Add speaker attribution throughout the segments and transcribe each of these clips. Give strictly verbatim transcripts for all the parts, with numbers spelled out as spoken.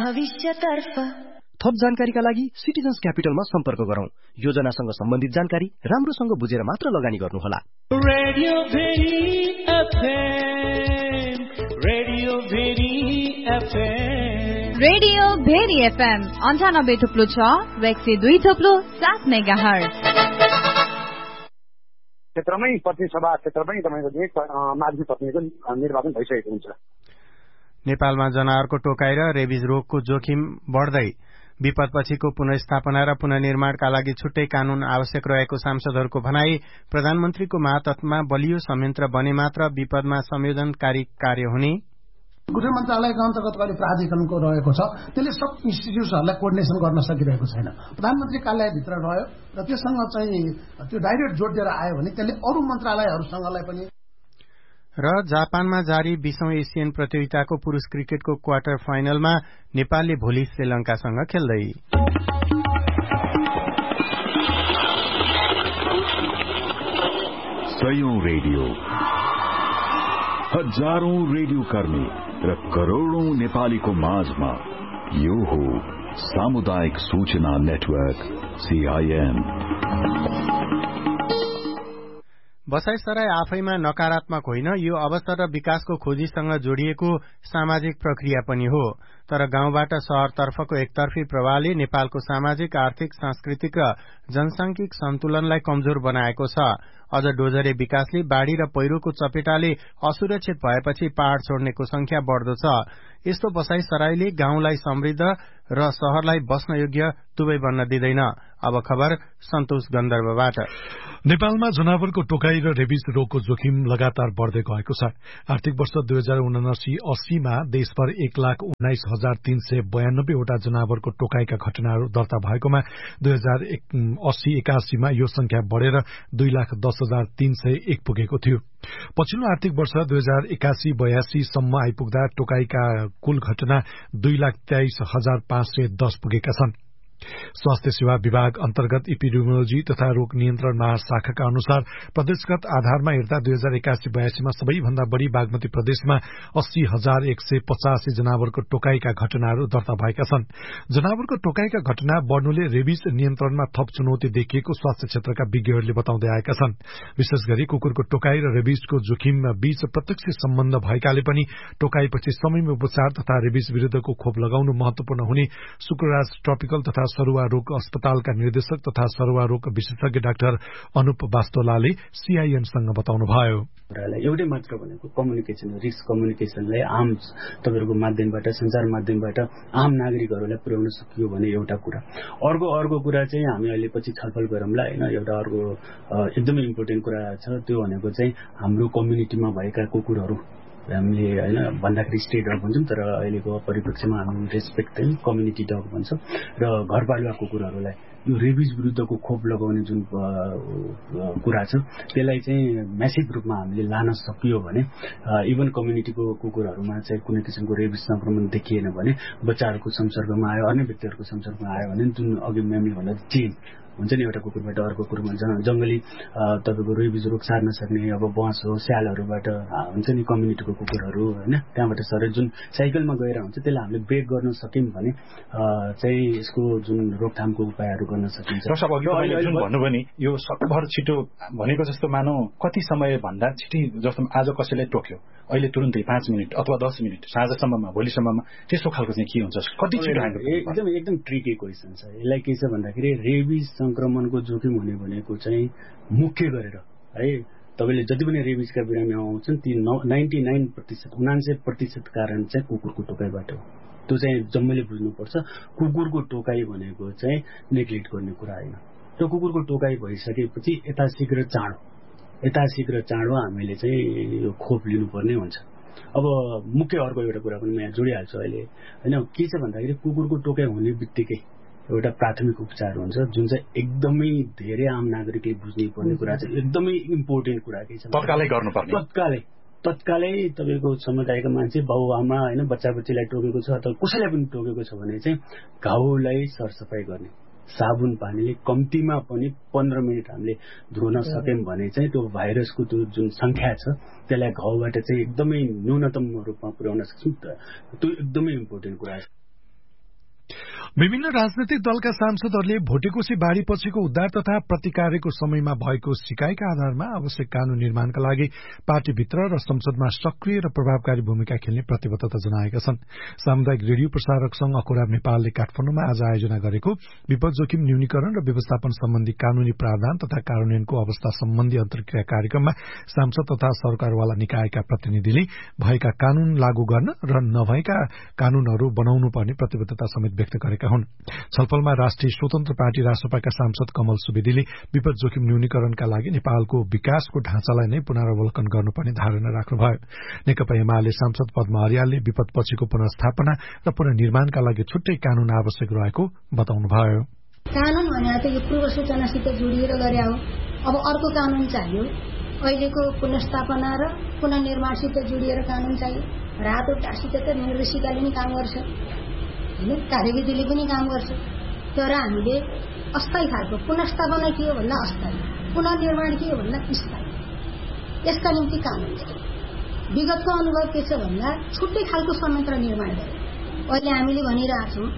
Speaker 1: भविष्यतर्फ।
Speaker 2: थप जानकारीका लागि सिटिजन्स क्यापिटलमा सम्पर्क गरौं। योजनासँग सम्बन्धित जानकारी राम्रोसँग बुझेर मात्र लगानी गर्नुहोला।
Speaker 3: Radio very FM, radio very FM,
Speaker 4: radio very FM अन्ठानब्बे थुप्लो छ र एक सय दुई थुप्लो सात मेगाहर्ज।
Speaker 5: क्षेत्रमै प्रतिसभा क्षेत्रमै तपाईँको माघी पत्नीको निर्वाचन भइसकेको हुन्छ।
Speaker 6: नेपालमा जनावरको टोकाइ र रेबिज रोगको जोखिम बढ्दै विपदपछिको पुनर्स्थापना र पुनर्निर्माणका लागि छुट्टै कानून आवश्यक रहेको सांसदहरूको भनाई। प्रधानमन्त्रीको महातत्वमा बलियो संयन्त्र बने मात्र विपदमा संयोजनकारी कार्य हुने।
Speaker 7: गृह मन्त्रालयको अन्तर्गत अहिले प्राधिकरणको रहेको छ, त्यसले सब इन्स्टिट्युटहरूलाई कोर्डिनेसन गर्न सकिरहेको छैन। प्रधानमन्त्री कार्यालयभित्र रह्यो र त्योसँग चाहिँ त्यो डाइरेक्ट जोडिएर आयो भने त्यसले अरू मन्त्रालयहरूसँगलाई पनि।
Speaker 6: र जापानमा जारी बीसौं एसियन प्रतियोगिताको पुरुष क्रिकेटको क्वार्टर फाइनलमा नेपालले भोलि श्रीलंकासँग खेल्दै।
Speaker 8: सयौं रेडियो, हजारौं रेडियो कर्मी र करोड़ौं नेपालीको माझमा यो हो सामुदायिक सूचना नेटवर्क सीआईएन।
Speaker 6: बसाइसराई आफैमा नकारात्मक होइन, यो अवसर र विकासको खोजीसँग जोडिएको सामाजिक प्रक्रिया पनि हो। तर गाउँबाट शहरतर्फको एकतर्फी प्रवाहले नेपालको सामाजिक, आर्थिक, सांस्कृतिक र जनसांख्यिक सन्तुलनलाई कमजोर बनाएको छ। अझ डोजरे विकासले बाढ़ी र पहिरोको चपेटाले असुरक्षित भएपछि पहाड़ छोड्नेको संख्या बढ़दो छ। यस्तो बसाइसराईले गाउँलाई समृद्ध र शहरलाई बस्न योग्य दुवै बन्न दिँदैन। अब खबर सन्तोष गन्धर्वबाट।
Speaker 9: नेपालमा जनावरको टोकाई र रेबिज रोगको जोखिम लगातार बढ़दै गएको छ। आर्थिक वर्ष दुई हजार उनासी अस्सीमा देशभर एक लाख उन्नाइस हजार तीन सय बयानब्बेवटा जनावरको टोकाईका घटनाहरू दर्ता भएकोमा दुई हजार अस्सी एकासीमा यो संख्या बढ़ेर दुई लाख दस हजार तीन सय एक पुगेको थियो। पछिल्लो आर्थिक वर्ष दुई हजार एकासी बयासी सम्म आइपुग्दा टोकाईका कुल घटना दुई लाख तेइस हजार पाँच सय दस पुगेका छन्। स्वास्थ्य सेवा विभाग अन्तर्गत इपिडेमियोलोजी तथा रोग नियन्त्रण महाशाखाका अनुसार प्रदेशगत आधारमा हेर्दा दुई हजार एकासी बयासीमा सबैभन्दा बढ़ी बागमती प्रदेशमा अस्सी हजार एक सय पचासी जनावरको टोकाईका घटनाहरू दर्ता भएका छन्। जनावरको टोकाईका घटना बढ़नुले रेबिज नियन्त्रणमा थप चुनौती देखिएको स्वास्थ्य क्षेत्रका विज्ञहरूले बताउँदै आएका छन्। विशेष गरी कुकुरको टोकाई र रेबिजको जोखिम बीच प्रत्यक्ष सम्बन्ध भएकाले पनि टोकाईपछि समयमा उपचार तथा रेबिज विरूद्धको खोप लगाउनु महत्वपूर्ण हुने शुक्रराज ट्रपिकल तथा सरुवा रोग अस्पतालका निर्देशक तथा सरुवा रोग विशेषज्ञ डाक्टर अनुप वास्तोलाले सीआईएनसँग बताउनुभयो।
Speaker 10: एउटै मात्र भनेको कम्युनिकेसन, रिस्क कम्युनिकेसनलाई आम तपाईहरुको माध्यमबाट, संचार माध्यमबाट आम नागरिकहरूलाई पुर्याउन सकियो भने एउटा कुरा। अर्को अर्को कुरा चाहिँ हामी अहिले पछि छलफल गरौँला हैन। एउटा अर्को एकदमै इम्पोर्टेन्ट कुरा छ, त्यो भनेको चाहिँ हाम्रो कम्युनिटीमा भएका कुकुरहरू हामीले हैन भन्दाखेरि स्टेट डग भन्छौं, तर अहिलेको परिप्रेक्ष्यमा हामी रेस्पेक्ट चाहिँ कम्युनिटी डग भन्छ। र घरपालुवा कुकुरहरूलाई यो रेबिज विरुद्धको खोप लगाउने जुन कुरा छ त्यसलाई चाहिँ म्यासिभ रूपमा हामीले लान सकियो भने इभन कम्युनिटीको कुकुरहरूमा चाहिँ कुनै किसिमको रेबिज संक्रमण देखिएन भने बच्चाहरूको संसर्गमा आयो, अन्य व्यक्तिहरूको संसर्गमा आयो भने जुन अघि म्यामले भन्दा चेन हुन्छ नि, एउटा कुकुरबाट अर्को कुकुरमा जंगली तपाईको रेबिज रोग सार्न सक्ने अब बस हो, स्यालहरूबाट हुन्छ नि कम्युनिटीको कुकुरहरू हैन, त्यहाँबाट सरे जुन साइकलमा गएर हुन्छ त्यसलाई हामीले ब्रेक गर्न सक्यौं भने चाहिँ यसको जुन रोकथामको उपायहरू गर्न सकिन्छ।
Speaker 11: सब अघि अहिले जुन भन्नुभयो नि यो सकभर छिटो भनेको जस्तो मानौ कति समय भन्दा छिटै, जस्तो आज कसैलाई टोक्यो अहिले तुरुन्तै पाँच मिनट अथवा दस मिनट साँझसम्ममा भोलिसम्ममा त्यस्तो खालको चाहिँ के हुन्छ, कति छिटो ह्यान्डल?
Speaker 10: एकदम एकदम ट्रिकी क्वेसन छ। यसलाई के छ भन्दाखेरि रेबिज संक्रमणको जोखिम हुने भनेको चाहिँ मुख्य गरेर है तपाईले जति पनि रेबिजका बिरामी आउँछन् ती नाइन्टी नाइन प्रतिशत उनान्सय प्रतिशत कारण चाहिँ कुकुरको टोकाइबाट हो। त्यो चाहिँ जम्मैले बुझ्नुपर्छ। कुकुरको टोकाइ भनेको चाहिँ नेग्लेक्ट गर्ने कुरा होइन। त्यो कुकुरको टोकाइ भइसकेपछि यथाशीघ्र चाँडो यथाशीघ्र चाँडो हामीले चाहिँ यो खोप लिनुपर्ने हुन्छ। अब मुख्य अर्को एउटा कुरा पनि म यहाँ जोडिहाल्छु अहिले हैन। के छ भन्दाखेरि कुकुरको टोकाइ हुने बित्तिकै एउटा प्राथमिक उपचार हुन्छ जुन चाहिँ एकदमै धेरै आम नागरिकले बुझ्नै पर्ने कुरा छ, एकदमै इम्पोर्टेन्ट कुरा के छ
Speaker 11: तत्कालै गर्नुपर्ने।
Speaker 10: तत्कालै तत्कालै तपाईको समुदायको मान्छे बाउआमा हैन बच्चा बच्चीलाई टोकेको छ अथवा कसैलाई पनि टोकेको छ भने चाहिँ घाउलाई सरसफाई गर्ने साबुन पानीले कम्तीमा पनि पन्ध्र मिनट हामीले धुन सक्यौं भने चाहिँ त्यो भाइरसको त्यो जुन संख्या छ त्यसलाई घाउबाट चाहिँ एकदमै न्यूनतम रूपमा पुर्याउन सक्छौं। त्यो एकदमै इम्पोर्टेन्ट कुरा छ।
Speaker 9: विभिन्न राजनैतिक दलका सांसदहरूले भोटेकोशी बाढ़ी पछिको उद्धार तथा प्रतिकार्यको समयमा भएको सिकाइका आधारमा आवश्यक कानून निर्माणका लागि पार्टीभित्र र संसदमा सक्रिय र प्रभावकारी भूमिका खेल्ने प्रतिबद्धता जनाएका छन्। सामुदायिक रेडियो प्रसारक संघ अखुराब नेपालले काठमाडौँमा आज आयोजना गरेको विपद जोखिम न्यूनीकरण र व्यवस्थापन सम्बन्धी कानूनी प्रावधान तथा कार्यान्वयनको अवस्था सम्बन्धी अन्तर्क्रिया कार्यक्रममा सांसद तथा सरकारवाला निकायका प्रतिनिधिले भएका कानून लागू गर्न र नभएका कानूनहरू बनाउनु पर्ने प्रतिबद्धता समेत व्यक्त गरेका हुन्। छलफलमा राष्ट्रिय स्वतन्त्र पार्टी रासपाका सांसद कमल सुवेदीले विपद जोखिम न्यूनीकरणका लागि नेपालको विकासको ढाँचालाई नै पुनरावलोकन गर्नुपर्ने धारणा राख्नुभयो। नेकपा एमाले सांसद पद्म अर्यालले विपद पछिको पुनर्स्थापना र पुनर्निर्माणका लागि छुट्टै कानून आवश्यक रहेको बताउनुभयो।
Speaker 1: कानून भने त यो पूर्व सूचनासित जोडिएर गरे हो। अब अर्को कानून चाहियो। अहिलेको पुनर्स्थापना र पुनर्निर्माणसित जोडिएर कानून चाहियो। रातो टासित त निर्देशिकाले नि काम गर्छ, होइन, कार्यविधिले पनि काम गर्छ। तर हामीले अस्थायी खालको पुनर्स्थापना के हो भन्दा अस्थायी, पुनर्निर्माण के हो भन्दा स्थायी, यसका निम्ति कानून चाहियो। विगतको अनुभव के छ भन्दा छुट्टै खालको संयन्त्र निर्माण गर्यो। अहिले हामीले भनिरहेछौँ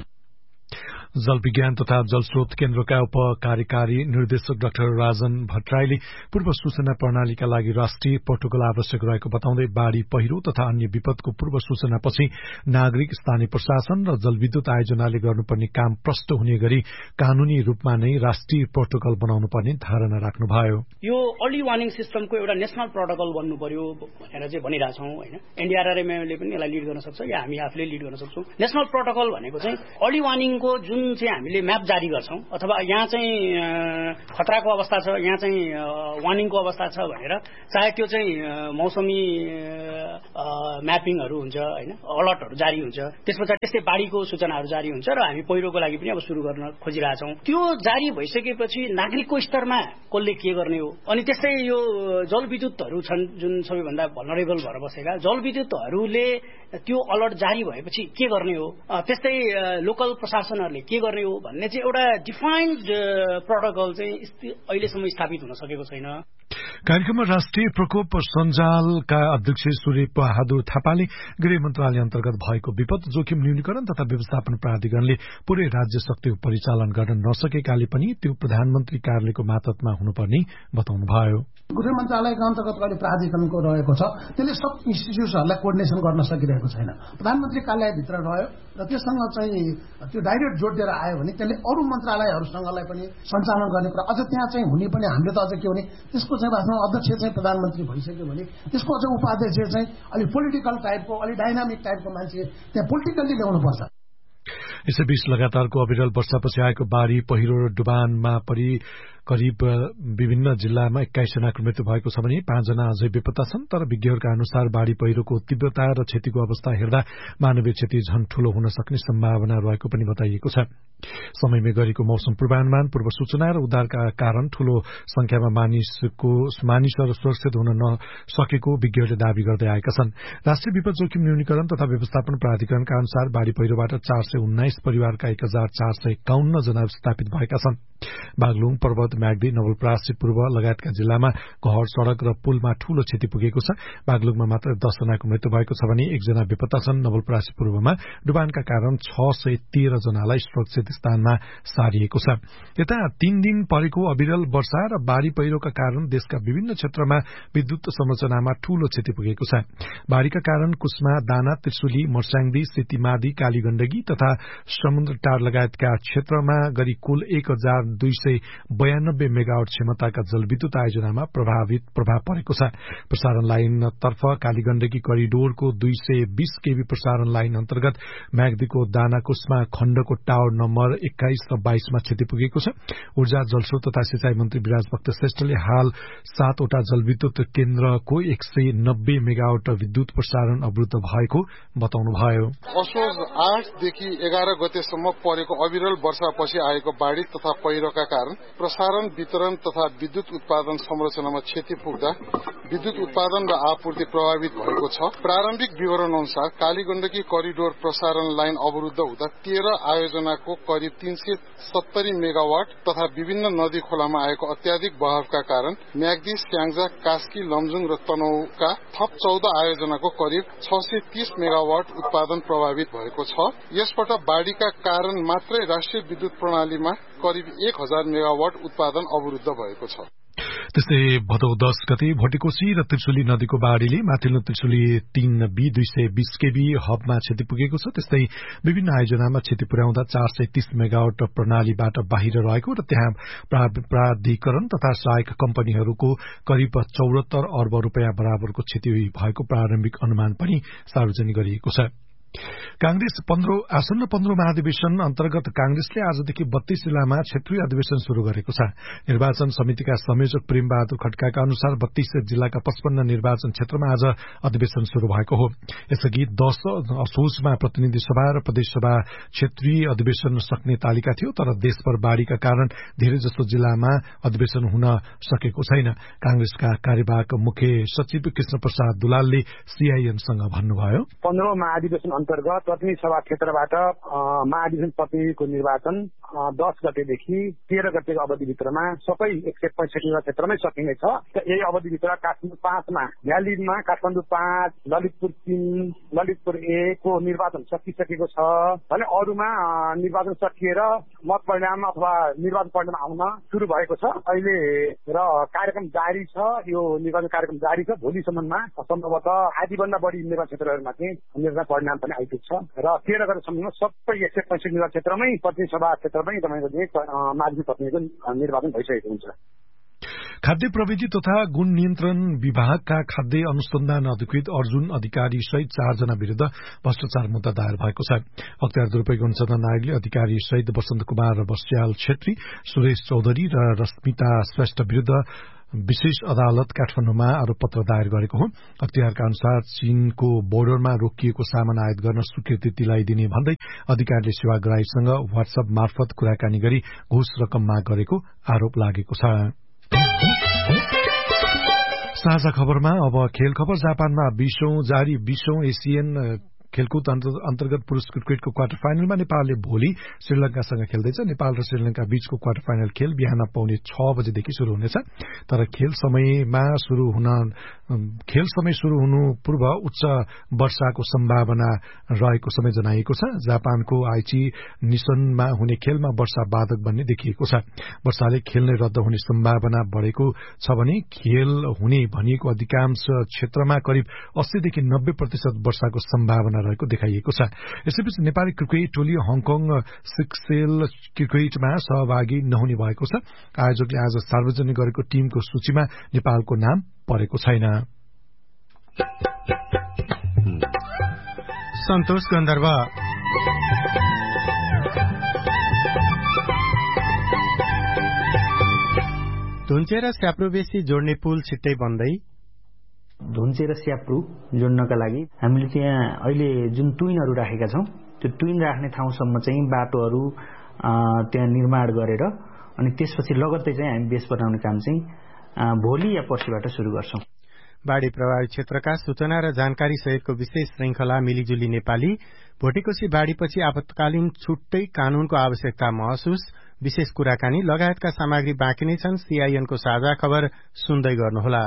Speaker 9: जल विज्ञान तथा जलस्रोत केन्द्रका उप कार्यकारी निर्देशक डाक्टर राजन भट्टराईले पूर्व सूचना प्रणालीका लागि राष्ट्रिय प्रोटोकल आवश्यक रहेको बताउँदै बाढ़ी पहिरो तथा अन्य विपदको पूर्व सूचनापछि नागरिक स्थानीय प्रशासन र जलविद्युत आयोजनाले गर्नुपर्ने काम प्रष्ट हुने गरी कानूनी रूपमा नै राष्ट्रिय प्रोटोकल बनाउनु पर्ने धारणा राख्नुभयो।
Speaker 12: यो अर्ली वार्निङ सिस्टमको एउटा नेशनल प्रोटोकल बन्नु पर्यो भनेर चाहिँ भनिरहेछौँ, होइन। एनडीआरआरएमले पनि यसलाई लिड गर्न सक्छ या हामी आफूले लिड गर्न सक्छौँ। नेशनल प्रोटोकल भनेको चाहिँ अर्ली वार्निङको जुन चाहिँ हामीले म्याप जारी गर्छौं अथवा यहाँ चाहिँ खतराको अवस्था छ, यहाँ चाहिँ वार्निङको अवस्था छ भनेर, चाहे त्यो चाहिँ मौसमी म्यापिङहरू हुन्छ, होइन, अलर्टहरू जारी हुन्छ, त्यसपछि त्यस्तै बाढ़ीको सूचनाहरू जारी हुन्छ र हामी पहिरोको लागि पनि अब सुरु गर्न खोजिरहेछौँ। त्यो जारी भइसकेपछि नागरिकको स्तरमा कसले के गर्ने हो, अनि त्यस्तै यो जलविद्युतहरू छन् जुन सबैभन्दा भलनरेबल भएर बसेका जलविद्युतहरूले त्यो अलर्ट जारी भएपछि के गर्ने हो, त्यस्तै लोकल प्रशासनहरूले के गर्ने हो भन्ने चाहिँ एउटा डिफाइन्ड प्रोटोकल चाहिँ अहिलेसम्म स्थापित हुन सकेको छैन।
Speaker 9: कार्यक्रममा राष्ट्रिय प्रकोप सञ्जालका अध्यक्ष सूर्य बहादुर थापाले गृह मन्त्रालय अन्तर्गत भएको विपद जोखिम न्यूनीकरण तथा व्यवस्थापन प्राधिकरणले पूरै राज्य शक्ति परिचालन गर्न नसकेकाले पनि त्यो प्रधानमन्त्री कार्यालयको मातहतमा हुनुपर्ने बताउनुभयो।
Speaker 7: गृह मन्त्रालयका अन्तर्गत अहिले प्राधिकरणको रहेको छ, त्यसले सब इन्स्टिट्युटहरूलाई कोर्डिनेसन गर्न सकिरहेको छैन। प्रधानमन्त्री कार्यालयभित्र रह्यो र त्योसँग चाहिँ त्यो डाइरेक्ट जोडिएर आयो भने त्यसले अरू मन्त्रालयहरूसँगलाई पनि सञ्चालन गर्ने कुरा अझ त्यहाँ चाहिँ हुने पनि हामीले त अझ के भने त्यसको चाहिँ आफ्नो अध्यक्ष चाहिँ प्रधानमन्त्री भइसक्यो भने त्यसको अझ उपाध्यक्ष चाहिँ अलिक पोलिटिकल टाइपको, अलिक डाइनामिक टाइपको मान्छे त्यहाँ पोलिटिकल्ली ल्याउनुपर्छ।
Speaker 9: यसैबीच लगातारको अविरल वर्षापछि आएको बाढ़ी पहिरो र डुबानमा परि करिब विभिन्न जिल्लामा एक्काइस जनाको मृत्यु भएको छ भने पाँचजना अझै बेपत्ता छन्। तर विज्ञहरूका अनुसार बाढ़ी पहिरोको तीव्रता र क्षतिको अवस्था हेर्दा मानवीय क्षति झन ठूलो हुन सक्ने सम्भावना रहेको पनि बताइएको छ। समयमै गरेको मौसम पूर्वानुमान, पूर्व सूचना र उद्धारका कारण ठूलो संख्यामा मानिसको मानिसहरू सुरक्षित हुन नसकेको विज्ञहरूले दावी गर्दै आएका छन्। राष्ट्रिय विपद जोखिम न्यूनीकरण तथा व्यवस्थापन प्राधिकरणका अनुसार बाढ़ी पहिरोबाट चार सय उन्नाइस परिवारका एक हजार चार सय एकाउन्न जना विस्थापित भएका छन्। बागलुङ, पर्वत, म्याग्दी, नवलपरासी पूर्व लगायतका जिल्लामा घर, सड़क र पुलमा ठूलो क्षति पुगेको छ। बागलुङमा मात्र दस जनाको मृत्यु भएको छ भने एकजना बेपत्ता छन्। नवलपरासी पूर्वमा डुबानका कारण छ सय तेह्र जनालाई सुरक्षित स्थानमा सारिएको छ। यता तीन दिन परेको अविरल वर्षा र बाढ़ी पहिरोका कारण देशका विभिन्न क्षेत्रमा विद्युत संरचनामा ठूलो क्षति पुगेको छ। बाढ़ीका कारण कुस्मा, दाना, त्रिशुली, मर्स्याङदी, सेतीमादी, कालीगण्डकी तथा समुद्रटार लगायतका क्षेत्रमा गरी कुल एक हजार दुई सय बयानब्बे मेगावाट क्षमताका जलविद्युत आयोजनामा प्रभावित प्रभाव परेको छ। प्रसारण लाइनतर्फ कालीगण्डकी करिडोरको दुई सय बीस केबी प्रसारण लाइन अन्तर्गत म्याग्दीको दानाकुस्मा खण्डको टावर नम्बर एक्काइस र बाइसमा क्षति पुगेको छ। ऊर्जा, जलस्रोत तथा सिंचाई मन्त्री विराजभक्त श्रेष्ठले हाल सातवटा जलविद्युत केन्द्रको एक सय नब्बे मेगावाट विद्युत प्रसारण अवरुद्ध भएको बताउनुभयो।
Speaker 13: असोज आठदेखि एघार गतेसम्म परेको अविरल वर्षापछि आएको बाढ़ी तथा पहिरोका कारण प्रसारण वितरण तथा विद्युत उत्पादन संरचनामा क्षति पुग्दा विद्युत उत्पादन र आपूर्ति प्रभावित भएको छ। प्रारम्भिक विवरण अनुसार कालीगण्डकी करिडोर प्रसारण लाइन अवरुद्ध हुँदा तेह्र आयोजनाको करिब तीन सय सत्तरी मेगावाट तथा विभिन्न नदी खोलामा आएको अत्याधिक बहावका कारण म्याग्दी, स्याङ्जा, कास्की, लमजुङ र तनहुका थप चौध आयोजनाको करिब छ सय तीस मेगावाट उत्पादन प्रभावित भएको छ। यसपल्ट बाढ़ीका कारण मात्रै राष्ट्रिय विद्युत प्रणालीमा करिब एक हजार मेगावाट उत्पादन अवरुद्ध भएको छ।
Speaker 9: त्यस्तै भदौ दस गते भटेकोशी र त्रिशुली नदीको बाढ़ीले माथिल्लो त्रिशुली तीन बी दुई सय बीस केबी हबमा क्षति पुगेको छ। त्यस्तै विभिन्न आयोजनामा क्षति पुर्याउँदा चार सय तीस मेगावाट प्रणालीबाट बाहिर रहेको र त्यहाँ प्राधिकरण तथा सहायक कम्पनीहरूको करिब चौहत्तर अर्ब रूपियाँ बराबरको क्षति भएको प्रारम्भिक अनुमान पनि सार्वजनिक गरिएको छ। कांग्रेस पन्ध्रौं आसन्न पन्ध्रौं महाधिवेशन अन्तर्गत कांग्रेसले आजदेखि बत्तीस जिल्लामा क्षेत्रीय अधिवेशन शुरू गरेको छ। निर्वाचन समितिका संयोजक प्रेम बहादुर खड्काका अनुसार बत्तीस जिल्लाका पचपन्न निर्वाचन क्षेत्रमा आज अधिवेशन शुरू भएको हो। यसअघि दश असोजमा प्रतिनिधि सभा र प्रदेशसभा क्षेत्रीय अधिवेशन सक्ने तालिका थियो, तर देशभर बाढ़ीका कारण धेरैजसो जिल्लामा अधिवेशन हुन सकेको छैन। कांग्रेसका कार्यवाहक मुख्य सचिव कृष्ण प्रसाद दुलालले सीआईएनसँग भन्नुभयो,
Speaker 5: पन्ध्रौं महाधिवेशन अन्तर्गत प्रतिनिधि सभा क्षेत्रबाट महाधिवेशन प्रतिनिधिको निर्वाचन दस गतेदेखि तेह्र गतेको अवधिभित्रमा सबै एक सय पैंसठी क्षेत्रमै सकिनेछ। यही अवधिभित्र काठमाडौँ पाँचमा भ्यालीमा काठमाडौँ पाँच, ललितपुर तीन, ललितपुर एक को निर्वाचन सकिसकेको छ भने अरूमा निर्वाचन सकिएर मत परिणाम अथवा निर्वाचन परिणाम आउन शुरू भएको छ अहिले र कार्यक्रम जारी छ। यो निर्वाचन कार्यक्रम जारी छ। भोलिसम्ममा सम्भवतः आधीभन्दा बढी निर्वाचन क्षेत्रहरूमा चाहिँ निर्वाचन परिणाम पनि आइपुग्छ र तेह्र गतेसम्म सबै एक सय पैंसठी निर्वाचन क्षेत्रमै प्रतिनिधि सभा क्षेत्रमै तपाईँको महाधिवेशन प्रतिनिधिको निर्वाचन भइसकेको हुन्छ।
Speaker 9: खाद्य प्रविधि तथा गुण नियन्त्रण विभागका खाद्य अनुसन्धान अधिकृत अर्जुन अधिकारी सहित चारजना विरूद्ध भ्रष्टाचार मुद्दा दायर भएको छ। अख्तियार दुरूपयोग अनुसन्धान आयोगले अधिकारी सहित वसन्त कुमार बस्याल छेत्री, सुरेश चौधरी र रश्मिता श्रेष्ठ विरूद्ध विशेष अदालत काठमाडौँमा आरोप पत्र दायर गरेको हो। अख्तियारका अनुसार चीनको बोर्डरमा रोकिएको सामान आयात गर्न स्वीकृति दिलाइदिने भन्दै अधिकारीले सेवाग्राहीसँग व्हाट्सएप मार्फत कुराकानी गरी घुस रकम माग गरेको आरोप लागेको छ। साझा खबरमा अब खेल खबर। जापानमा बीसौं जारी बीसौं एसियन खेलकुद अन्तर्गत पुरूष क्रिकेटको क्वार्टर फाइनलमा नेपालले भोलि श्रीलंकासँग खेल्दैछ। नेपाल र श्रीलंका बीचको क्वार्टर फाइनल खेल बिहान पाउने छ बजेदेखि शुरू हुनेछ। तर खेल समयमा शुरू हुन खेल समय शुरू हुनु पूर्व उच्च वर्षाको सम्भावना रहेको समय जनाइएको छ। जापानको आइची निसनमा हुने खेलमा वर्षा बाधक बन्ने देखिएको छ। वर्षाले खेल नै रद्द हुने सम्भावना बढ़ेको छ भने खेल हुने भनिएको अधिकांश क्षेत्रमा करिब अस्सीदेखि नब्बे प्रतिशत वर्षाको सम्भावना रहेको देखाइएको छ। यसैबीच नेपाली क्रिकेट टोली हङकङ सिक्सेल क्रिकेटमा सहभागी नहुने भएको छ। आयोजकले आज सार्वजनिक गरेको टीमको सूचीमा नेपालको नाम परेको छैन।
Speaker 6: सन्तोष गन्धर्व धुन्चे र स्याप्रो बेसी जोड्ने पुल छिट्टै बन्दै।
Speaker 14: धुन्चे र स्याप्रु जोड्नका लागि हामीले त्यहाँ अहिले जुन ट्विनहरू राखेका छौँ त्यो ट्विन राख्ने ठाउँसम्म चाहिँ बाटोहरू त्यहाँ निर्माण गरेर अनि त्यसपछि लगत्तै चाहिँ हामी बेस बनाउने काम चाहिँ भोलि या पर्सिबाट सुरु गर्छौं।
Speaker 6: बाढ़ी प्रभावित क्षेत्रका सूचना र जानकारी सहितको विशेष श्रृंखला मिलिजुली नेपाली। भोटेकोशी बाढ़ीपछि आपतकालीन छुट्टै कानूनको आवश्यकता महसुस, विशेष कुराकानी लगायतका सामग्री बाँकी नै छन्। सीआईएनको साझा खबर सुन्दै गर्नुहोला।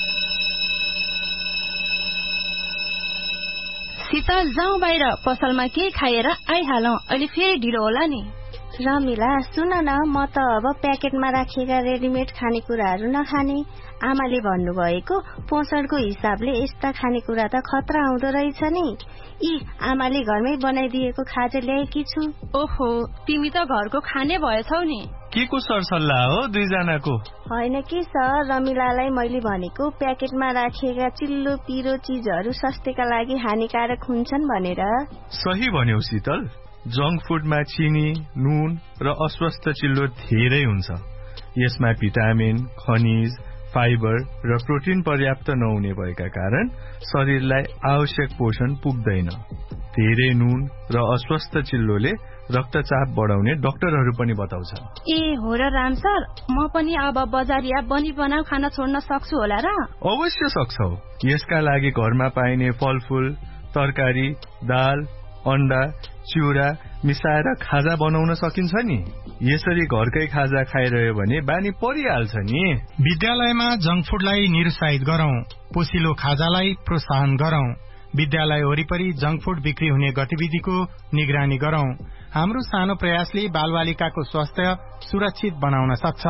Speaker 15: शीतल जाउँ बाहिर, पसलमा के खाएर आइहालौं, अहिले फेरि ढिलो होला नि।
Speaker 16: रमिला सुन न, म त अब प्याकेटमा राखिएका रेडिमेड खानेकुराहरू नखाने। आमाले भन्नुभएको पोषणको हिसाबले यस्ता खानेकुरा त खतरा आउँदो रहेछ नि। यी आमाले घरमै बनाइदिएको खाजा ल्याएकी छु।
Speaker 15: ओहो, तिमी त घरको खाने भएछौ नि।
Speaker 17: के को सरसल्लाह हो दुईजनाको?
Speaker 16: होइन कि सर, रमिलालाई मैले भनेको प्याकेटमा राखिएका चिल्लो पिरो चीजहरू स्वास्थ्यका लागि हानिकारक हुन्छन् भनेर।
Speaker 17: सही भन्यौ शीतल। जंक फुडमा चिनी, नुन र अस्वस्थ चिल्लो धेरै हुन्छ। यसमा भिटामिन, खनिज, फाइबर र प्रोटिन पर्याप्त नहुने भएका कारण शरीरलाई आवश्यक पोषण पुग्दैन। धेरै नुन र अस्वस्थ चिल्लोले रक्तचाप बढाउने डाक्टरहरू पनि बताउँछन्।
Speaker 15: ए हो र राम सर, म पनि अब बजारिया बनी बनाऊ खाना छोड्न सक्छु होला र?
Speaker 17: अवश्य सक्छौ। यसका लागि घरमा पाइने फलफूल, तरकारी, दाल, अण्डा, चिउरा मिसाएर खाजा बनाउन सकिन्छ नि। यसरी घरकै खाजा खाइरह्यो भने बानी परिहाल्छ नि।
Speaker 6: विद्यालयमा जंक फुडलाई निरुत्साहित गरौं, पोसिलो खाजालाई प्रोत्साहन गरौं, विद्यालय वरिपरि जंक फुड बिक्री हुने गतिविधिको निगरानी गरौं। हाम्रो सानो प्रयासले बालबालिकाको स्वास्थ्य सुरक्षित बनाउन सक्छ।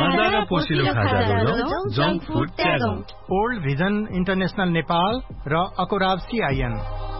Speaker 6: ओल्ड भिजन इन्टरनेशनल नेपाल र अकोराब सीआईएन।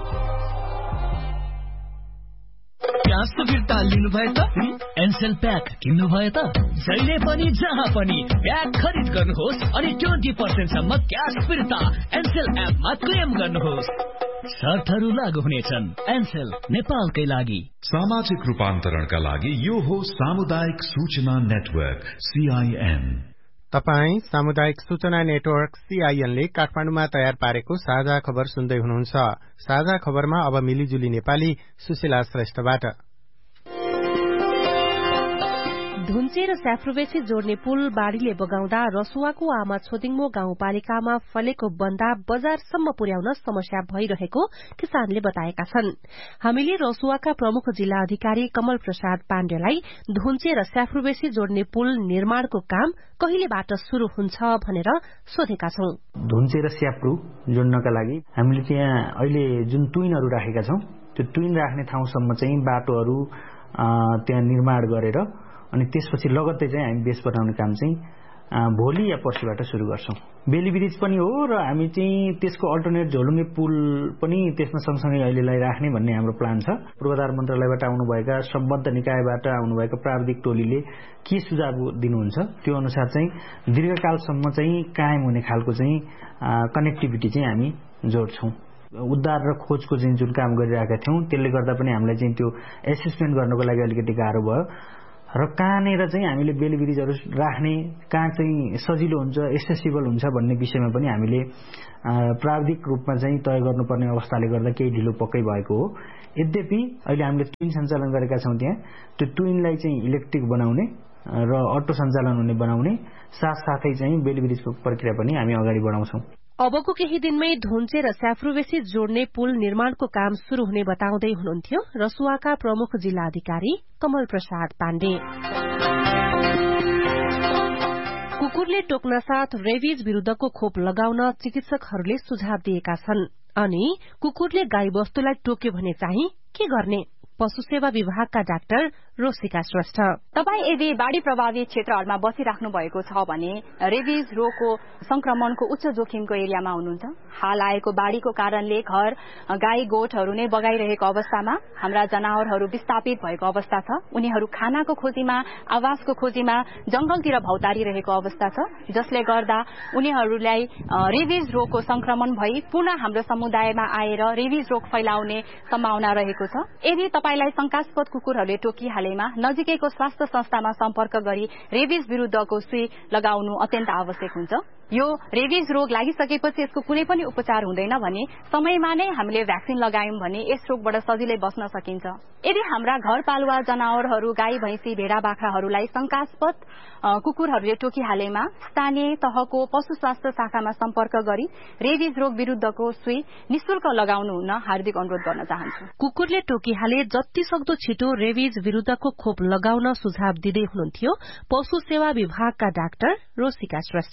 Speaker 18: प्याजको फिर्ता लिनु भयो त? एनसेल प्याक किन्नु भयो त? जहिले पनि जहाँ पनि प्याक खरिद गर्नुहोस् अनि ट्वेन्टी पर्सेन्ट सम्म क्यास फिर्ता एनसेल एपमा क्लेम गर्नुहोस्। शर्तहरू लागू हुनेछन्। एनसेल नेपालकै लागि।
Speaker 8: सामाजिक रूपान्तरणका लागि यो हो सामुदायिक सूचना नेटवर्क सीआईएन।
Speaker 6: तपाई सामुदायिक सूचना नेटवर्क सीआईएनले काठमाडौँमा तयार पारेको साझा खबर सुन्दै हुनुहुन्छ। साझा खबरमा अब मिलिजुली नेपाली सुशीला श्रेष्ठबाट।
Speaker 19: धुन्चे र स्याफ्रुबेसी जोड्ने पुल बाढ़ीले बगाउँदा रसुवाको आमा छोदिङमो गाउँपालिकामा फलेको बन्दा बजारसम्म पुर्याउन समस्या भइरहेको किसानले बताएका छन्। हामीले रसुवाका प्रमुख जिल्ला अधिकारी कमल प्रसाद पाण्डेलाई धुन्चे र स्याफ्रुबेसी जोड्ने पुल निर्माणको काम कहिलेबाट शुरू हुन्छ भनेर सोधेका छौं।
Speaker 14: धुन्चे र स्याफ्रु जोड्नका लागि हामीले त्यहाँ अहिले जुन टुइनहरू राखेका छौं, त्यो टुइन राख्ने ठाउँसम्म चाहिँ बाटोहरू त्यहाँ निर्माण गरेर अनि त्यसपछि लगत्तै चाहिँ हामी बेस बनाउने काम चाहिँ भोलि या पर्सिबाट सुरु गर्छौं। बेली ब्रिज पनि हो र हामी चाहिँ त्यसको अल्टरनेट झोलुङ्गे पुल पनि त्यसमा सँगसँगै अहिलेलाई राख्ने भन्ने हाम्रो प्लान छ। पूर्वाधार मन्त्रालयबाट आउनुभएका सम्बद्ध निकायबाट आउनुभएका प्राविधिक टोलीले के सुझाव दिनुहुन्छ त्यो अनुसार चाहिँ दीर्घकालसम्म चाहिँ कायम हुने खालको चाहिँ कनेक्टिभिटी चाहिँ हामी जोड्छौं। उद्धार र खोजको चाहिँ जुन काम गरिरहेका थियौं त्यसले गर्दा पनि हामीलाई चाहिँ त्यो एसेसमेन्ट गर्नको लागि अलिकति गाह्रो भयो र कहाँनिर चाहिँ हामीले बेली ब्रिजहरू राख्ने, कहाँ चाहिँ सजिलो हुन्छ, एक्सेसिबल हुन्छ भन्ने विषयमा पनि हामीले प्राविधिक रूपमा चाहिँ तय गर्नुपर्ने अवस्थाले गर्दा केही ढिलो पक्कै भएको हो। यद्यपि अहिले हामीले ट्विन सञ्चालन गरेका छौं। त्यहाँ त्यो ट्विनलाई चाहिँ इलेक्ट्रिक बनाउने र अटो सञ्चालन हुने बनाउने साथसाथै चाहिँ बेली ब्रिजको प्रक्रिया पनि हामी अगाडि बढाउँछौं।
Speaker 19: अबको केही दिनमै धुन्चे र स्याफ्रुबेसी जोड्ने पुल निर्माणको काम शुरू हुने बताउँदै हुनुहुन्थ्यो रसुवाका प्रमुख जिल्ला अधिकारी कमल प्रसाद पाण्डे। कुकुरले टोक्न साथ रेबिज विरूद्धको खोप लगाउन चिकित्सकहरूले सुझाव दिएका छन्। अनि कुकुरले गाई वस्तुलाई टोक्यो भने चाहिँ के गर्ने? पशु सेवा विभागका डाक्टर रोसिका श्रेष्ठ।
Speaker 20: तपाई यदि बाढ़ी प्रभावित क्षेत्रहरूमा बसिराख्नु भएको छ भने रेबिज रोगको संक्रमणको उच्च जोखिमको एरियामा हुनुहुन्छ। हाल आएको बाढ़ीको कारणले घर गाई गोठहरू नै बगाइरहेको अवस्थामा हाम्रा जनावरहरू विस्थापित भएको अवस्था छ। उनीहरू खानाको खोजीमा, आवासको खोजीमा जंगलतिर भौतारिरहेको अवस्था छ, जसले गर्दा उनीहरूलाई रेबिज रोगको संक्रमण भई पुनः हाम्रो समुदायमा आएर रेबिज रोग फैलाउने सम्भावना रहेको छ। यदि तपाईलाई शंकास्पद कुकुरहरूले टोकिहालेमा नजिकैको स्वास्थ्य संस्थामा सम्पर्क गरी रेबिज विरूद्धको सुई लगाउनु अत्यन्त आवश्यक हुन्छ। यो रेबिज रोग लागिसकेपछि यसको कुनै पनि उपचार हुँदैन भने समयमा नै हामीले भ्याक्सिन लगायौं भने यस रोगबाट सजिलै बच्न सकिन्छ। यदि हाम्रा घरपालुवा जनावरहरू गाई भैंसी भेडा बाख्राहरूलाई शंकास्पद कुकुरहरूले टोकिहालेमा स्थानीय तहको पशु स्वास्थ्य शाखामा सम्पर्क गरी रेबिज रोग विरूद्धको सुई निशुल्क लगाउनु हुन हार्दिक अनुरोध गर्न चाहन्छु।
Speaker 19: कुकुरले टोकिहाले जति सक्दो छिटो रेबिज विरूद्धको खोप लगाउन सुझाव दिँदै हुनुहुन्थ्यो पशु सेवा विभागका डाक्टर रोसिका श्रेष्ठ।